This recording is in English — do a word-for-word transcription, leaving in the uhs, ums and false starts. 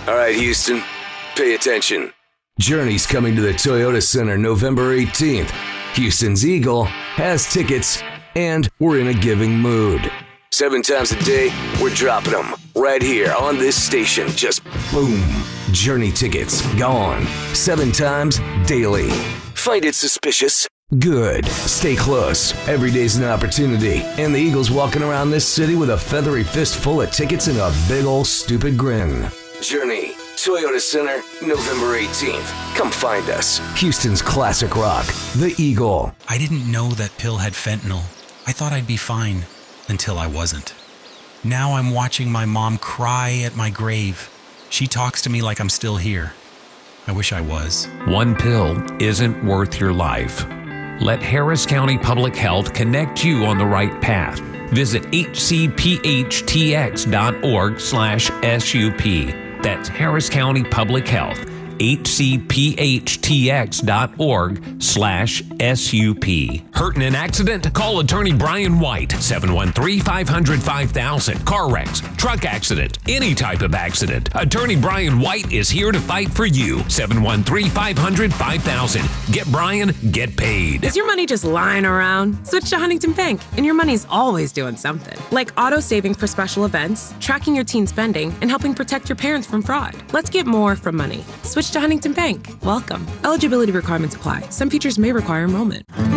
All right, Houston, pay attention. Journey's coming to the Toyota Center November eighteenth. Houston's Eagle has tickets, and we're in a giving mood. Seven times a day, we're dropping them right here on this station. Just boom. Journey tickets gone. Seven times daily. Find it suspicious? Good. Stay close. Every day's an opportunity. And the Eagle's walking around this city with a feathery fist full of tickets and a big old stupid grin. Journey, Toyota Center, November eighteenth. Come find us. Houston's classic rock, the Eagle. I didn't know that pill had fentanyl. I thought I'd be fine. Until I wasn't. Now I'm watching my mom cry at my grave. She talks to me like I'm still here. I wish I was. One pill isn't worth your life. Let Harris County Public Health connect you on the right path. Visit h c p h t x dot org slash S U P. That's Harris County Public Health. h c p h t x dot org slash S U P. Hurt in an accident? Call attorney Brian White, seven one three, five hundred, five thousand. Car wrecks, truck accident, any type of accident. Attorney Brian White is here to fight for you. seven one three, five hundred, five thousand. Get Brian, get paid. Is your money just lying around? Switch to Huntington Bank, and your money's always doing something. Like auto saving for special events, tracking your teen spending, and helping protect your parents from fraud. Let's get more from money. Switch to Huntington Bank. Welcome. Eligibility requirements apply. Some features may require enrollment.